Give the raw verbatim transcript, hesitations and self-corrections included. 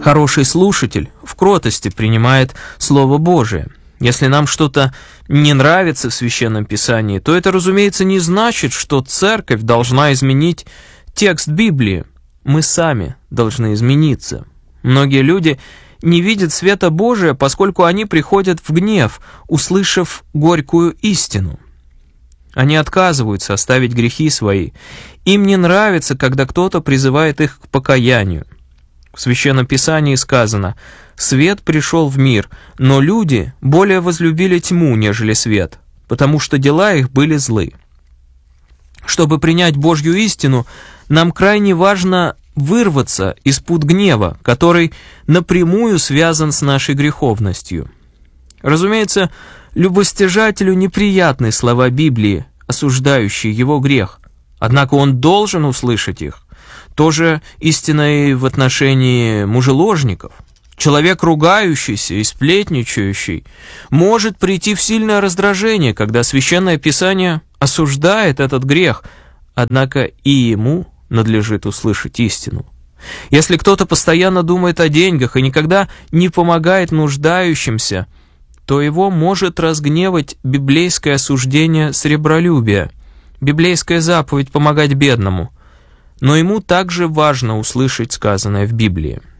Хороший слушатель в кротости принимает Слово Божие. Если нам что-то не нравится в Священном Писании, то это, разумеется, не значит, что церковь должна изменить текст Библии. Мы сами должны измениться. Многие люди не видят света Божия, поскольку они приходят в гнев, услышав горькую истину. Они отказываются оставить грехи свои. Им не нравится, когда кто-то призывает их к покаянию. В Священном Писании сказано: «Свет пришел в мир, но люди более возлюбили тьму, нежели свет, потому что дела их были злы». Чтобы принять Божью истину, нам крайне важно вырваться из пут гнева, который напрямую связан с нашей греховностью. Разумеется, любостяжателю неприятны слова Библии, осуждающие его грех, однако он должен услышать их. То же истина и в отношении мужеложников. Человек, ругающийся и сплетничающий, может прийти в сильное раздражение, когда Священное Писание осуждает этот грех, однако и ему надлежит услышать истину. Если кто-то постоянно думает о деньгах и никогда не помогает нуждающимся, то его может разгневать библейское осуждение сребролюбия, библейская заповедь помогать бедному. Но ему также важно услышать сказанное в Библии.